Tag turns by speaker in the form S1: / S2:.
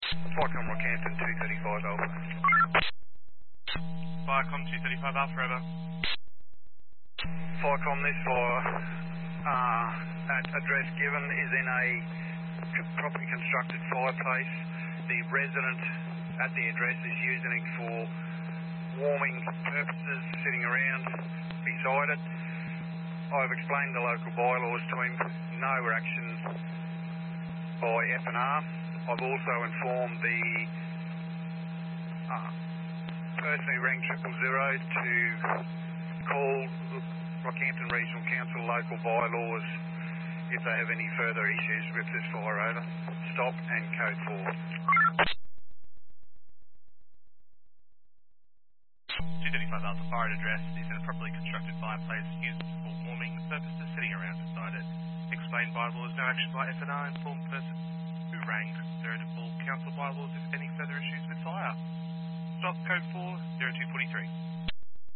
S1: Vicom Rockhampton 235 Alpha.
S2: Viacom 235 Alpha, over.
S1: Vicom, this fire at address given is in a properly constructed fireplace. The resident at the address is using it for warming purposes, sitting around beside it. I've explained the local bylaws to him, no action by F&R. I've also informed the person who rang 000 to call Rockhampton Regional Council local bylaws if they have any further issues with this fire, over. Stop and code 4.
S2: 235 Alpha fire address is in a properly constructed fireplace used for warming purposes, sitting around beside it. Explained bylaws, no action by F&R. Informed person who rang 0 to call council bylaws if any further issues with fire. Stop code 4 0243.